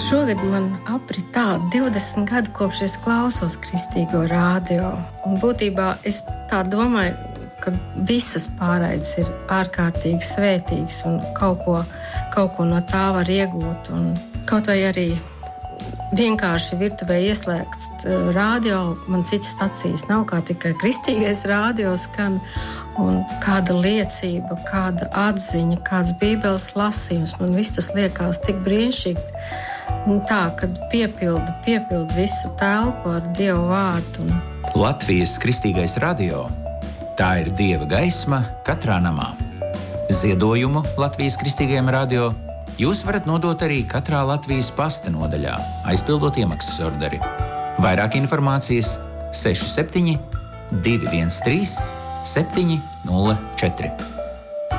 Šogad man aprit tā 20 gadi, kopš es klausos kristīgo radio. Un būtībā es tā domāju, ka visas pārraides ir ārkārtīgi svētīgas un kaut ko no tā var iegūt. Un kaut vai arī vienkārši virtuvē ieslēgts radio, man citas stacijas nav, kā tikai kristīgais radio skan. Un kāda liecība, kāda atziņa, kāds bībeles lasījums, man viss tas liekas tik brīnišķīgi. Tā, kad piepildu visu telpu ar Dievu vārdu. Latvijas kristīgais radio. Tā ir Dieva gaisma katrā namā. Ziedojumu Latvijas kristīgajam radio jūs varat nodot arī katrā Latvijas pasta nodaļā, aizpildot iemaksas orderi. Vairāk informācijas 67 213 704.